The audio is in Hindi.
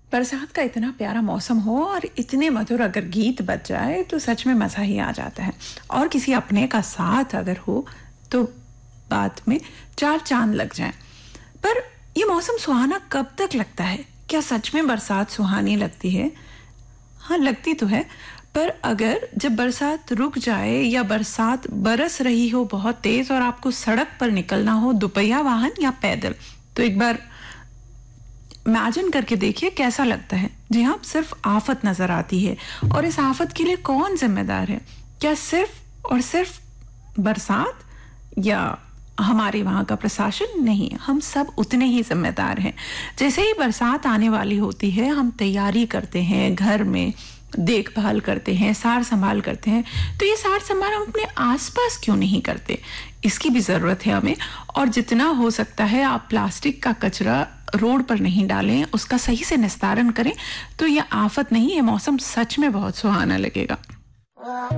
बरसात का इतना प्यारा मौसम हो और इतने मधुर अगर गीत बज जाए तो सच में मज़ा ही आ जाता है। और किसी अपने का साथ अगर हो तो बात में चार चांद लग जाएं। पर ये मौसम सुहाना कब तक लगता है? क्या सच में बरसात सुहानी लगती है? हाँ, लगती तो है। पर अगर जब बरसात रुक जाए या बरसात बरस रही हो बहुत तेज और आपको सड़क पर निकलना हो, दोपहिया वाहन या पैदल, तो एक बार इमेजिन करके देखिए कैसा लगता है। जी हाँ, सिर्फ आफत नजर आती है। और इस आफत के लिए कौन जिम्मेदार है? क्या सिर्फ और सिर्फ बरसात या हमारे वहां का प्रशासन? नहीं, हम सब उतने ही जिम्मेदार हैं। जैसे ही बरसात आने वाली होती है हम तैयारी करते हैं, घर में देखभाल करते हैं, सार संभाल करते हैं। तो ये सार संभाल हम अपने आसपास क्यों नहीं करते? इसकी भी जरूरत है हमें। और जितना हो सकता है आप प्लास्टिक का कचरा रोड पर नहीं डालें, उसका सही से निस्तारण करें, तो ये आफत नहीं, ये मौसम सच में बहुत सुहाना लगेगा।